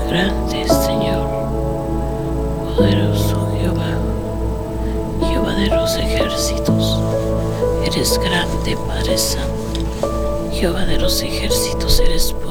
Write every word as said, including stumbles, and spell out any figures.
grande, Señor, poderoso Jehová, Jehová de los ejércitos. Eres grande, Padre Santo, Jehová de los ejércitos, eres poderoso.